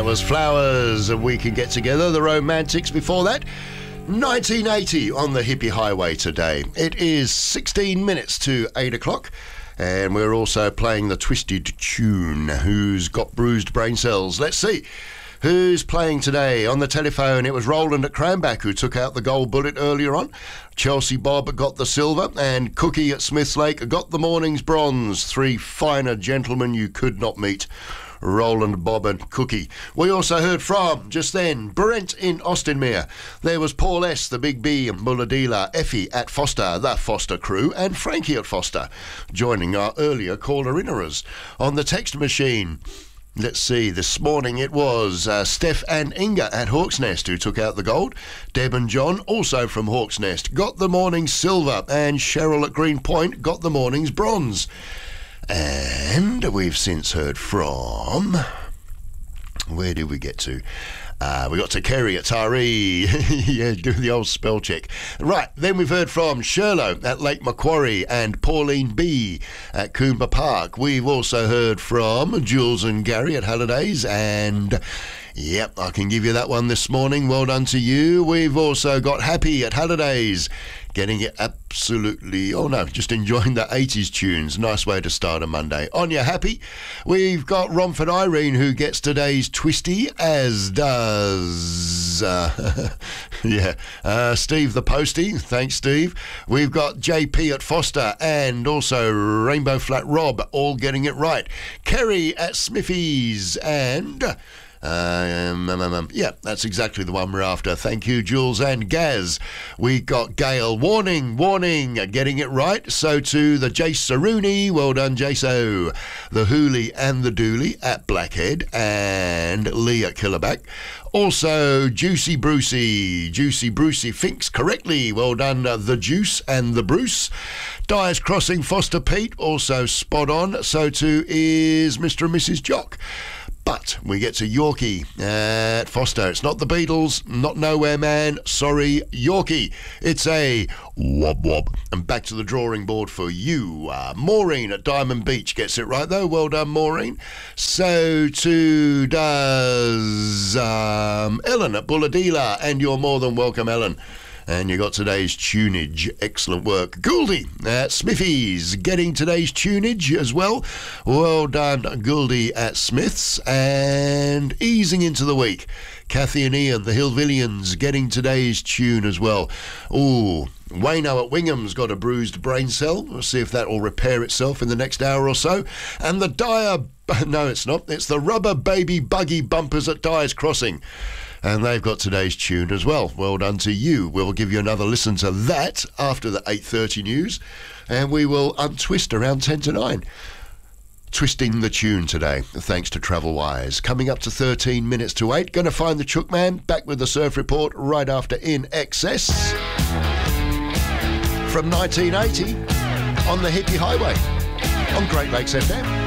That was Flowers, and We Can Get Together. The Romantics before that. 1980 on the Hippie Highway today. It is 16 minutes to 8 o'clock, and we're also playing the Twisted Tune. Who's got bruised brain cells? Let's see. Who's playing today? On the telephone, it was Roland at Cranback who took out the gold bullet earlier on. Chelsea Bob got the silver, and Cookie at Smiths Lake got the morning's bronze. Three finer gentlemen you could not meet. Roland, Bob and Cookie. We also heard from, just then, Brent in Austinmere. There was Paul S., the Big B, and Mulladila, Effie at Foster, the Foster crew, and Frankie at Foster, joining our earlier caller-innerers. On the text machine, let's see, this morning it was Steph and Inga at Hawk's Nest who took out the gold. Deb and John, also from Hawk's Nest, got the morning's silver, and Cheryl at Green Point got the morning's bronze. And we've since heard from... Where did we get to? We got to Kerry at Taree. Yeah, do the old spell check. Right, then we've heard from Sherlock at Lake Macquarie and Pauline B at Coomba Park. We've also heard from Jules and Gary at Hallidays, and yep, I can give you that one this morning. Well done to you. We've also got Happy at Hallidays, getting it absolutely, just enjoying the 80s tunes. Nice way to start a Monday. On you, Happy. We've got Romford Irene, who gets today's Twisty, as does, Steve the Postie. Thanks, Steve. We've got JP at Foster, and also Rainbow Flat Rob, all getting it right. Kerry at Smithies, and... that's exactly the one we're after. Thank you, Jules and Gaz. We got Gail. Warning, getting it right. So too the Jace Rooney. Well done, Jaso. The Hooley and the Dooley at Blackhead, and Lee at Killerback. Also, Juicy Brucey thinks correctly. Well done, the Juice and the Bruce. Dyers Crossing, Foster Pete, also spot on. So too is Mr. and Mrs. Jock. But we get to Yorkie at Foster. It's not the Beatles, not Nowhere Man. Sorry, Yorkie. It's a wob wob. And back to the drawing board for you. Maureen at Diamond Beach gets it right, though. Well done, Maureen. So too does Ellen at Bulladila. And you're more than welcome, Ellen. And you got today's tunage. Excellent work. Gouldy at Smithies getting today's tunage as well. Well done, Gouldy at Smiths. And easing into the week, Kathy and Ian, the Hillvillians, getting today's tune as well. Ooh, Wayno at Wingham's got a bruised brain cell. We'll see if that will repair itself in the next hour or so. And the no, it's not. It's the Rubber Baby Buggy Bumpers at Dyers Crossing. And they've got today's tune as well. Well done to you. We'll give you another listen to that after the 8:30 news. And we will untwist around 10 to 9. Twisting the tune today, thanks to Travelwise. Coming up to 13 minutes to 8. Going to find the Chook Man. Back with the Surf Report right after In Excess. From 1980 on the Hippie Highway on Great Lakes FM.